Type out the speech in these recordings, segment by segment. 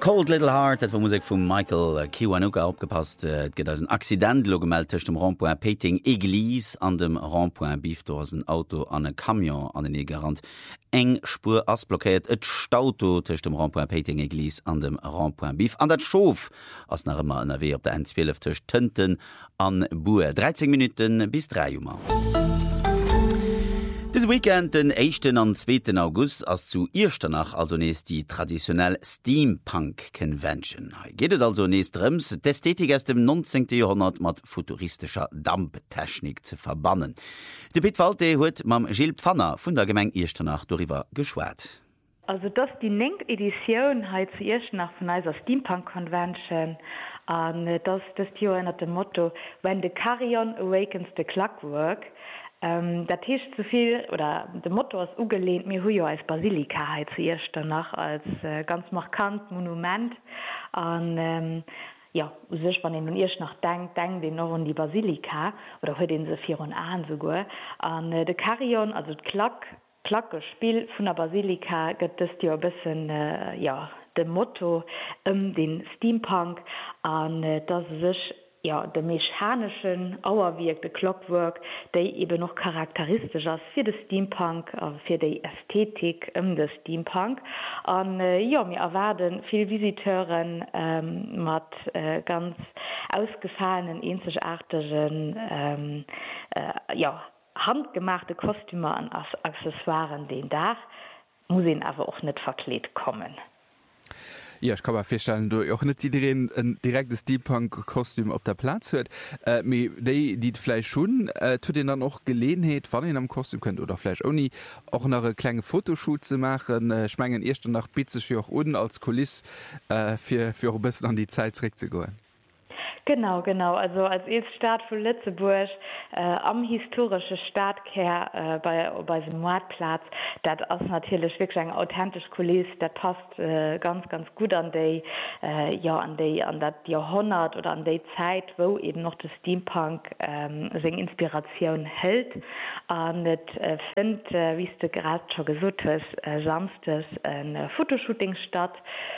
Cold Little Heart, dat war Musik vum Michael Kiwanuka opgepasst. Et gët als een Accident lo gemeldt tech dem Rondpoint Peting Eglise an dem Rondpoint Bief do ass een Auto an e Kamion an den Egerrand. Eng Spur ass blockéiert et Stauto tech dem Rondpoint Peting Eglise an dem Rondpoint Bief. An dat Schoof ass nach ëmmer NRW op der N12 tech Tënten an Bue. 13 Minuten bis 3 Jummer. Dis Weekend den 1. an 2. August as zu Irsternach also neest die traditionell Steampunk Convention. Gehtet also neest Rëms d'Ästhetik aus dem 19. Jahrhundert mat futuristischer Damptechnik zu verbannen. De Piet Walte huet mam Gilles Pfanner vun der Gemeng Irsternach darüber geschwert. Also das die 9. Edition halt zu Irsternach von einer Steampunk Convention. Und das Jahr unter dem Motto When the Carrion awakens the clockwork. Dat hicht zuviel oder de Motto ass ugelehnt mir hu als Basilika zu Irsternach als ganz markant Monument an sech wann den Irsternach denkt den noch an die Basilika oder huet den se vir an sogar an de Carrion also Glockespiel vun der Basilika gëtt es Dir bisssen de Motto den Steampunk an dat sech de mechanischen Auerwirk, de Clockwork, déi eben noch charakteristisch ass fir de Steampunk, fir déi Ästhetik des Steampunk. An mir erwarten viel Visiteuren mat ganz ausgefallenen, einzigartigen, handgemachte Kostüme an Accessoires den Dach, muss ihn aber auch nicht verklebt kommen. Ja, ich kann mir feststellen, du auch nicht iedereen ein direktes Steampunk-Kostüm auf der Platz hört. Die vielleicht schon, tut den dann auch Gelegenheit, wann ihr am Kostüm könnt oder vielleicht auch nie, auch noch eine kleine Fotoshoot zu machen. Ich meine, erst danach bietet sich auch unten als Kulisse für ein bisschen an die Zeit zurückzugehen. Genau. Also als Start von Lützeburg am historischen Stadtkehr bei dem Marktplatz, das ist natürlich wirklich eine authentische Kulisse, das passt ganz gut an das Jahrhundert oder an die Zeit, wo eben noch das Steampunk seine Inspiration hält. Und es findet, wie du gerade schon gesagt hast, samstags ein Fotoshooting statt.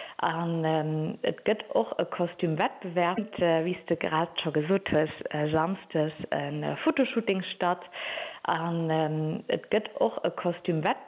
Es gibt auch ein Kostümwettbewerb, wie du gerade schon gesagt hast, samstags ein Fotoshooting statt. Es gibt auch ein Kostümwettbewerb.